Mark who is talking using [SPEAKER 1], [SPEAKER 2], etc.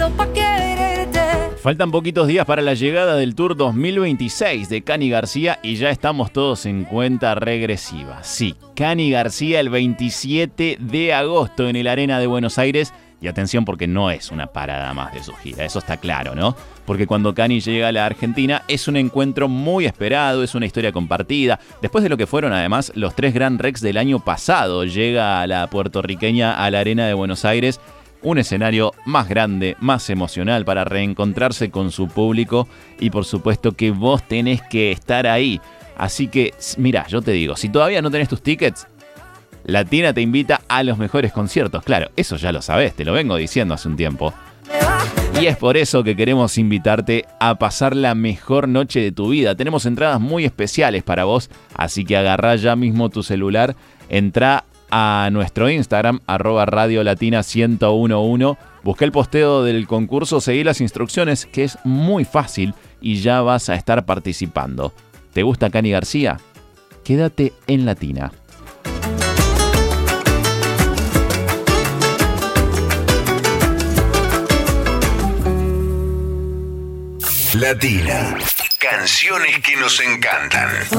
[SPEAKER 1] Faltan poquitos días para la llegada del Tour 2026 de Cani García y ya estamos todos en cuenta regresiva. Sí, Cani García el 27 de agosto en el Arena de Buenos Aires. Y atención porque no es una parada más de su gira, eso está claro, ¿no? Porque cuando Cani llega a la Argentina es un encuentro muy esperado, es una historia compartida. Después de lo que fueron además los 3 Grand Rex del año pasado, llega a la puertorriqueña a la Arena de Buenos Aires. Un escenario más grande, más emocional para reencontrarse con su público y por supuesto que vos tenés que estar ahí. Así que, mirá, yo te digo, si todavía no tenés tus tickets, Latina te invita a los mejores conciertos. Claro, eso ya lo sabés, te lo vengo diciendo hace un tiempo. Y es por eso que queremos invitarte a pasar la mejor noche de tu vida. Tenemos entradas muy especiales para vos, así que agarrá ya mismo tu celular, entrá a nuestro Instagram, @radiolatina1011. Busca el posteo del concurso, seguí las instrucciones, que es muy fácil y ya vas a estar participando. ¿Te gusta Cani García? Quédate en Latina.
[SPEAKER 2] Latina. Canciones que nos encantan.